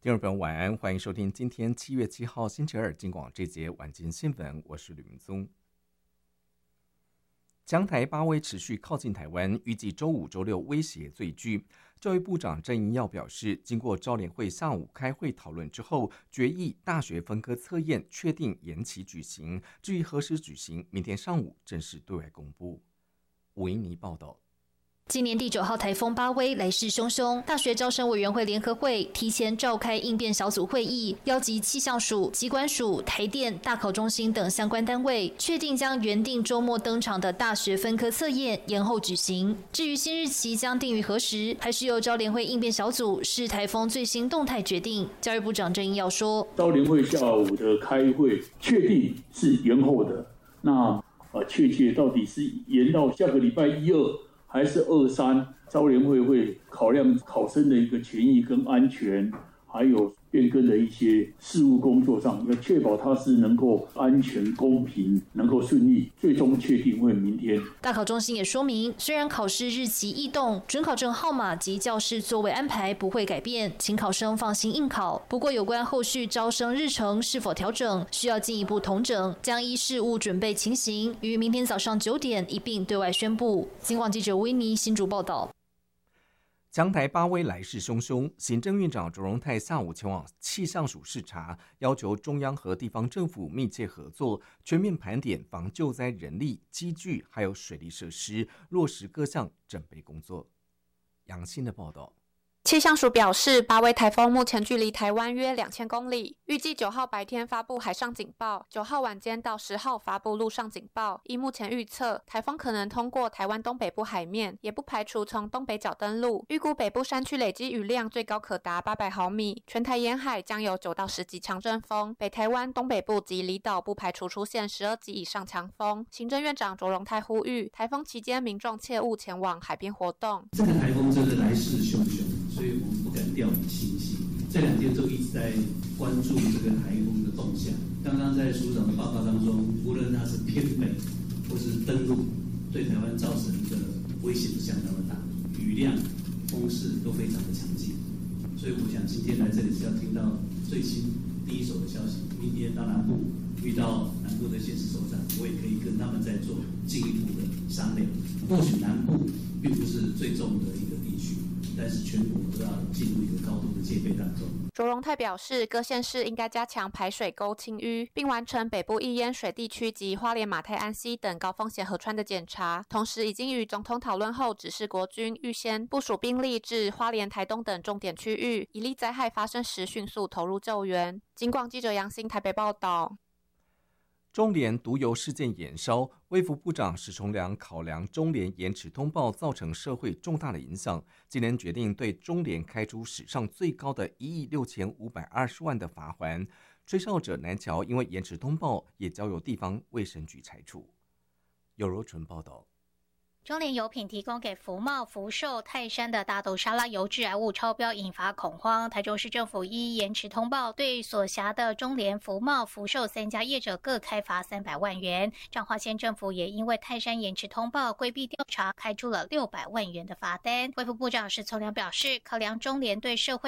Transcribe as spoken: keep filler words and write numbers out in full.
听众朋友晚安，欢迎收听今天七月七号星期二金广这节晚间新闻，我是吕明宗。江台八威持续靠近台湾，预计周五、周六威胁最具。教育部长郑英耀表示，经过招联会下午开会讨论之后，决议大学分科测验确定延期举行，至于何时举行，明天上午正式对外公布。吴英妮报道。 今年第九号台风巴威来势汹汹，大学招生委员会联合会提前召开应变小组会议，邀集气象署、疾管署、台电、大考中心等相关单位，确定将原定周末登场的大学分科测验延后举行。至于新日期将定于何时，还是由招联会应变小组视台风最新动态决定。教育部长郑英耀说， 招联会下午的开会确定是延后的，那呃，确切到底是延到下个礼拜一二。还是二三，招联会会考量考生的一个权益跟安全，还有变更的一些事务工作上，要确保它是能够安全、公平，能够顺利，最终确定会明天。 大考中心也说明，虽然考试日期异动，准考证号码及教室座位安排不会改变，请考生放心应考。不过，有关后续招生日程是否调整，需要进一步统整，将依事务准备情形，于明天早上九点一并对外宣布。金广记者维尼新竹报道。 江台八威来势汹汹，行政院长卓荣泰下午前往气象署视察，要求中央和地方政府密切合作，全面盘点防救灾人力、机具还有水利设施，落实各项准备工作。杨欣的报道。 气象署表示，八威台风目前距离台湾约两千公里，预计九号白天发布海上警报，九号晚间到十号发布陆上警报。依目前预测，台风可能通过台湾东北部海面，也不排除从东北角登陆。预估北部山区累积雨量最高可达八百毫米，全台沿海将有九到十级强阵风，北台湾东北部及离岛不排除出现十二级以上强风。行政院长卓荣泰呼吁，台风期间民众切勿前往海边活动。 这个台风真的来势汹汹。所以我们不敢掉以轻心。这两天都一直在关注这个台风的动向。刚刚在署长的报告当中，无论它是偏北或是登陆，对台湾造成的威胁相当的大，雨量、风势都非常的强劲。所以我想今天来这里是要听到最新第一手的消息。明天到南部遇到南部的县市首长，我也可以跟他们再做进一步的商量。或许南部并不是最重的一个地区。但是全国都要进入一个高度的戒备当中。 卓荣泰表示，各县市应该加强排水沟清淤，并完成北部易淹水地区及花莲马太安溪等高风险河川的检查。同时，已经与总统讨论后，指示国军预先部署兵力至花莲、台东等重点区域，以利灾害发生时迅速投入救援。金广记者杨欣台北报道。 中联毒油事件延烧，卫福部长史崇良考量中联延迟通报造成社会重大的影响，今年决定对中联开出史上最高的一亿六千五百二十万的罚锾。吹哨者南桥因为延迟通报，也交由地方卫生局裁处。尤柔纯报道。 中联油品提供给福茂、福寿、泰山的大豆沙拉油致癌物超标，引发恐慌。台中市政府依延迟通报，对所辖的中联、福茂、福寿三家业者各开罚三百万元。彰化县政府也因为泰山延迟通报规避调查，开出了六百万元的罚单。卫福部长史崇良表示，考量中联对社会